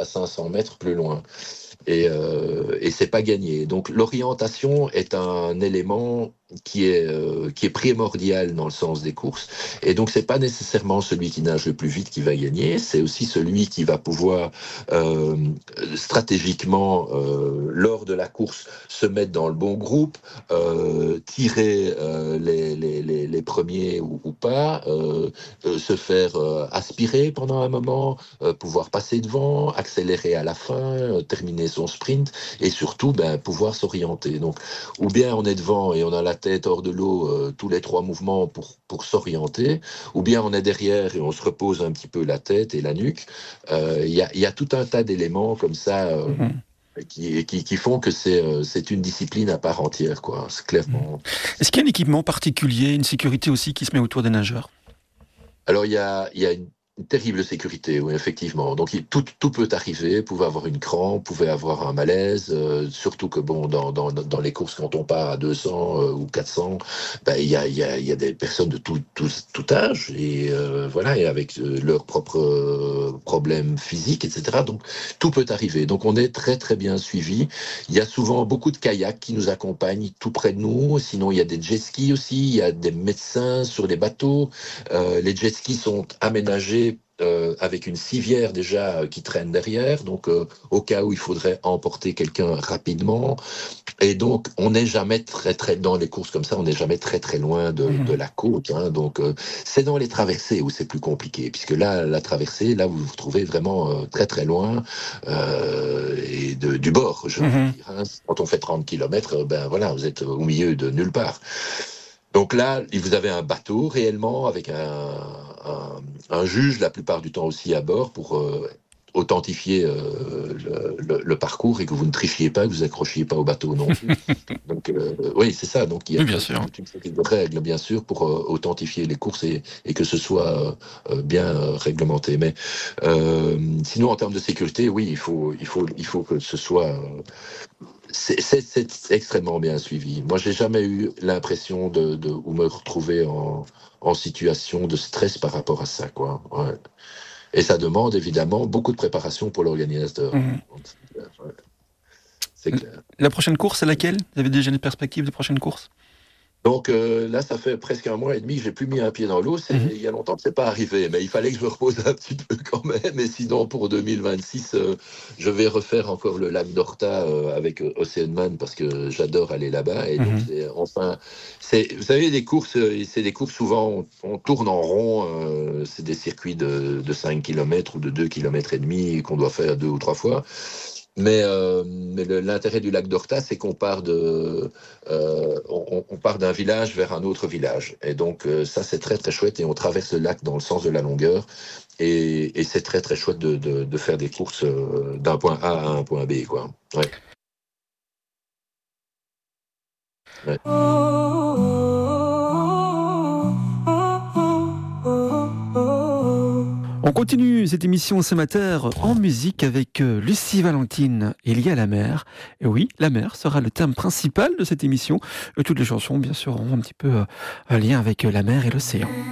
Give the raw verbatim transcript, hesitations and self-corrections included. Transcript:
cinq cents mètres plus loin. Et, euh, et c'est pas gagné. Donc l'orientation est un élément qui est euh, qui est primordial dans le sens des courses. Et donc c'est pas nécessairement celui qui nage le plus vite qui va gagner, c'est aussi celui qui va pouvoir euh, stratégiquement euh, lors de la course se mettre dans le bon groupe, euh, tirer euh, les, les, les les premiers ou, ou pas, euh, euh, se faire euh, aspirer pendant un moment, euh, pouvoir passer devant, accélérer à la fin, euh, terminer son sprint et surtout ben, pouvoir s'orienter. Donc ou bien on est devant et on a la tête hors de l'eau, euh, tous les trois mouvements pour, pour s'orienter, ou bien on est derrière et on se repose un petit peu la tête et la nuque. Il euh, y, a, y a tout un tas d'éléments comme ça euh, Mhm. qui, qui, qui font que c'est, euh, c'est une discipline à part entière, quoi. C'est clairement. Est-ce qu'il y a un équipement particulier, une sécurité aussi qui se met autour des nageurs? Alors il y a, il y a une une terrible sécurité, oui, effectivement. Donc il- tout, tout peut arriver, vous pouvez avoir une crampe, vous pouvez avoir un malaise, euh, surtout que bon, dans, dans, dans les courses, quand on part à deux cents euh, ou quatre cents, ben, il y, a, il y, a, il y a des personnes de tout, tout, tout âge, et euh, voilà, et avec euh, leurs propres euh, problèmes physiques, et cetera. Donc tout peut arriver. Donc on est très très bien suivi. Il y a souvent beaucoup de kayaks qui nous accompagnent tout près de nous. Sinon il y a des jet skis aussi, il y a des médecins sur les bateaux. Euh, les jet skis sont aménagés euh, avec une civière déjà euh, qui traîne derrière, donc euh, au cas où il faudrait emporter quelqu'un rapidement. Et donc, on n'est jamais très très dans les courses comme ça, on n'est jamais très très loin de, de Mhm. la côte. Hein. Donc, euh, c'est dans les traversées où c'est plus compliqué, puisque là, la traversée, là, vous vous retrouvez vraiment euh, très très loin euh, et de, du bord, je veux Mhm. dire. Hein. Quand on fait trente kilomètres, ben voilà, vous êtes au milieu de nulle part. Donc là, vous avez un bateau réellement avec un, un, un juge la plupart du temps aussi à bord pour euh, authentifier euh, le, le, le parcours et que vous ne trichiez pas, que vous accrochiez pas au bateau non plus. Donc euh, oui, c'est ça. Donc il y a Oui, bien tout- sûr. toute une série de règles bien sûr pour euh, authentifier les courses et, et que ce soit euh, euh, bien euh, réglementé. Mais euh, sinon en termes de sécurité, oui, il faut il faut il faut que ce soit euh, c'est c'est- c'est extrêmement bien suivi. Moi, j'ai jamais eu l'impression de, de ou me retrouver en, en situation de stress par rapport à ça, quoi. Ouais. Et ça demande évidemment beaucoup de préparation pour l'organisateur. Mhm. Donc, c'est clair, ouais. C'est clair. La prochaine course, c'est laquelle? Vous avez déjà une perspective de prochaine course? Donc euh, là, ça fait presque un mois et demi que j'ai plus mis un pied dans l'eau. C'est Mhm. il y a longtemps que c'est pas arrivé, mais il fallait que je me repose un petit peu quand même. Et sinon, pour deux mille vingt-six, euh, je vais refaire encore le lac d'Horta euh, avec euh, Oceanman parce que j'adore aller là-bas. Et donc, Mhm. c'est enfin, c'est vous savez, des courses, euh, c'est des courses souvent on, on tourne en rond. Euh, c'est des circuits de, de cinq kilomètres ou de deux kilomètres et demi qu'on doit faire deux ou trois fois. Mais, euh, mais le- l'intérêt du lac d'Horta, c'est qu'on part de, euh, on, on part d'un village vers un autre village. Et donc euh, ça, c'est très très chouette. Et on traverse le lac dans le sens de la longueur. Et, et c'est très très chouette de, de, de faire des courses euh, d'un point A à un point B, quoi. Ouais, ouais. On continue cette émission ce matin en musique avec euh, Lucie Valentine, Il y a la mer. Et oui, la mer sera le thème principal de cette émission. Et toutes les chansons, bien sûr, auront un petit peu euh, un lien avec euh, la mer et l'océan.